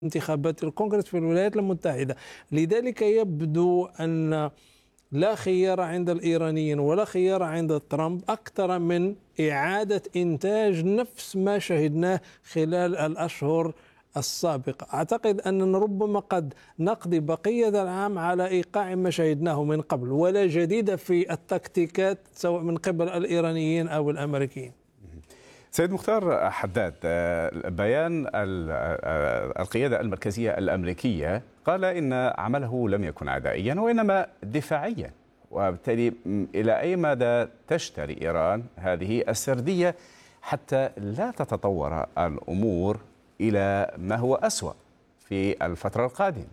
انتخابات الكونغرس في الولايات المتحدة. لذلك يبدو أن لا خيار عند الإيرانيين ولا خيار عند ترامب أكثر من إعادة إنتاج نفس ما شهدناه خلال الأشهر السابقة. أعتقد أننا ربما قد نقضي بقية العام على إيقاع ما شهدناه من قبل، ولا جديد في التكتيكات سواء من قبل الإيرانيين أو الأمريكيين. سيد مختار حداد، بيان القيادة المركزية الأمريكية قال إن عمله لم يكن عدائيا وإنما دفاعيا، وبالتالي إلى أي مدى تشتري إيران هذه السردية حتى لا تتطور الأمور إلى ما هو أسوأ في الفترة القادمة؟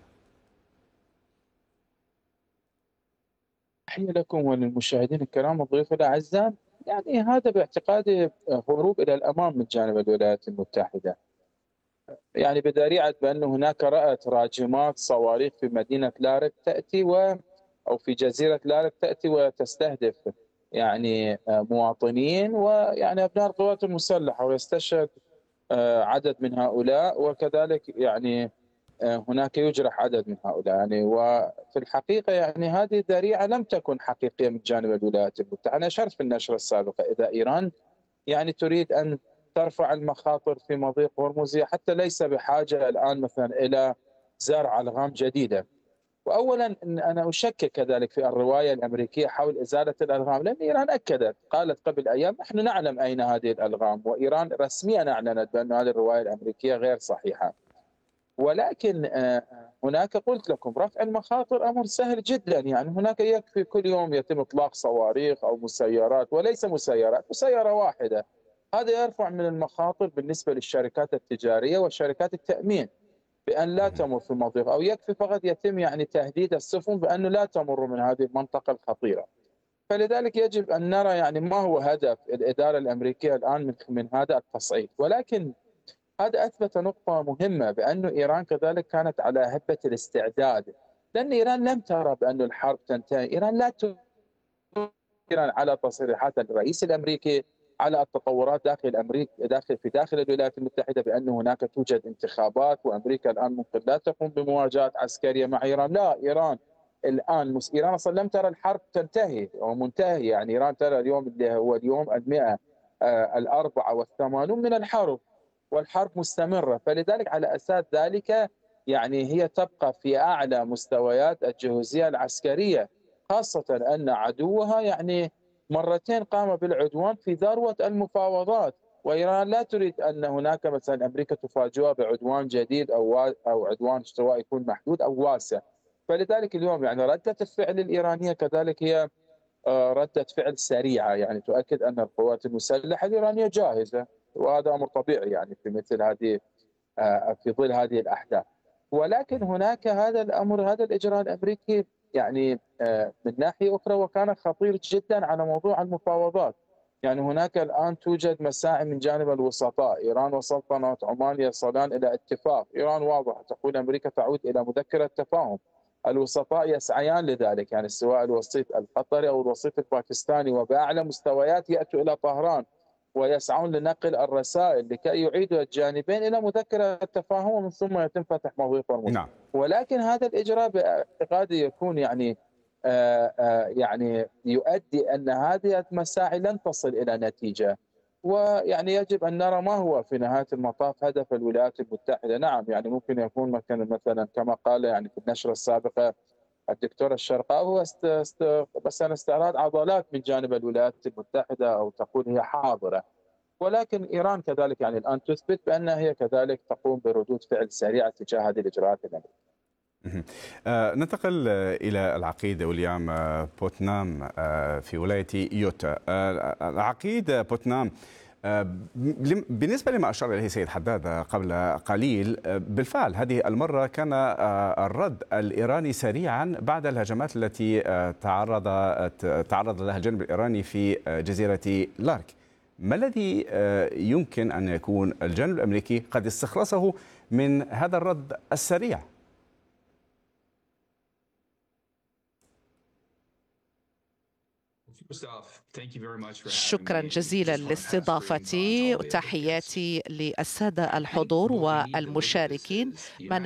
تحية لكم وللمشاهدين الكرام والضيوف الأعزاء. يعني هذا باعتقادي هروب إلى الأمام من جانب الولايات المتحدة. يعني بدريعة بأن هناك رأت راجمات صواريخ في مدينة لارك تأتي أو في جزيرة لارك تأتي وتستهدف يعني مواطنين ويعني أبناء القوات المسلحة، ويستشهد عدد من هؤلاء، وكذلك يعني هناك يجرح عدد من هؤلاء. يعني وفي الحقيقة يعني هذه ذريعة لم تكن حقيقية من جانب الولايات المتحدة. أنا أشرت في النشرة السابقة إذا إيران يعني تريد أن ترفع المخاطر في مضيق هرمز، حتى ليس بحاجة الآن مثلا إلى زرع ألغام جديدة. وأولا أنا أشكك كذلك في الرواية الأمريكية حول إزالة الألغام، لأن إيران أكدت، قالت قبل أيام نحن نعلم أين هذه الألغام، وإيران رسميا أعلنت بأن هذه الرواية الأمريكية غير صحيحة. ولكن هناك قلت لكم رفع المخاطر أمر سهل جدا. يعني هناك يكفي كل يوم يتم إطلاق صواريخ أو مسيرات، وليس مسيرات، مسيرة واحدة، هذا يرفع من المخاطر بالنسبة للشركات التجارية وشركات التأمين بأن لا تمر في المضيق، أو يكفي فقط يتم يعني تهديد السفن بأنه لا تمر من هذه المنطقة الخطيرة. فلذلك يجب أن نرى يعني ما هو هدف الإدارة الأمريكية الآن من هذا التصعيد. ولكن هذا أثبت نقطة مهمة، بأن إيران كذلك كانت على هبة الاستعداد، لأن إيران لم ترى بأن الحرب تنتهي. إيران لا إيران على تصريحات الرئيس الأمريكي، على التطورات داخل أمريكا داخل الولايات المتحدة، بأن هناك توجد انتخابات وأمريكا الآن ممكن لا تقوم بمواجهات عسكرية مع إيران. لا، إيران الآن إيران أصلا لم ترى الحرب تنتهي أو منتهية. يعني إيران ترى اليوم اللي هو اليوم 184 من الحرب، والحرب مستمرة. فلذلك على أساس ذلك يعني هي تبقى في أعلى مستويات الجهوزية العسكرية، خاصة أن عدوها يعني مرتين قام بالعدوان في ذروة المفاوضات، وإيران لا تريد أن هناك مثلا أمريكا تفاجئها بعدوان جديد أو عدوان سواء يكون محدود أو واسع. فلذلك اليوم يعني ردة الفعل الإيرانية كذلك هي ردة فعل سريعة، يعني تؤكد أن القوات المسلحة الإيرانية جاهزة، وهذا أمر طبيعي يعني في مثل هذه في ظل هذه الأحداث. ولكن هناك هذا الأمر، هذا الإجراء الأمريكي يعني من ناحية أخرى وكان خطير جدا على موضوع المفاوضات. يعني هناك الآن توجد مساعي من جانب الوسطاء، إيران وسلطنة عمان يصلان إلى اتفاق. إيران واضحة تقول أمريكا تعود إلى مذكرة تفاهم، الوسطاء يسعيان لذلك، يعني سواء الوسيط القطري أو الوسيط الباكستاني، وبأعلى مستويات يأتوا إلى طهران ويسعون لنقل الرسائل لكي يعيدوا الجانبين إلى مذكرة التفاهم، ومن ثم يتم فتح مضيق هرمز. نعم. ولكن هذا الإجراء باعتقادي يكون يعني يعني يؤدي أن هذه المساعي لن تصل إلى نتيجة. ويعني يجب أن نرى ما هو في نهاية المطاف هدف الولايات المتحدة. نعم يعني ممكن يكون مثلا كما قال يعني في النشرة السابقة الدكتور الشرقاوي هو مثلا استعراض عضلات من جانب الولايات المتحدة، أو تقول هي حاضرة. ولكن إيران كذلك يعني الآن تثبت بأنها هي كذلك تقوم بردود فعل سريعة تجاه هذه الإجراءات الأمريكية. ننتقل إلى العقيد ويليام بوتنام في ولاية يوتا. العقيد بوتنام، بالنسبة لما أشار إليه سيد حداد قبل قليل، بالفعل هذه المرة كان الرد الإيراني سريعا بعد الهجمات التي تعرض لها الجانب الإيراني في جزيرة لارك. ما الذي يمكن أن يكون الجانب الأمريكي قد استخلصه من هذا الرد السريع؟ شكرا جزيلا لاستضافتي، وتحياتي للسادة الحضور والمشاركين.